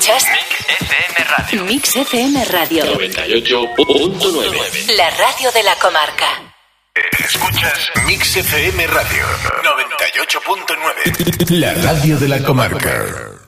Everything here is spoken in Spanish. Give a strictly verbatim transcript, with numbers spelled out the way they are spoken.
Escuchas Mix F M Radio. Mix F M Radio noventa y ocho punto nueve. La radio de la comarca. Escuchas Mix F M Radio noventa y ocho punto nueve. La radio de la comarca.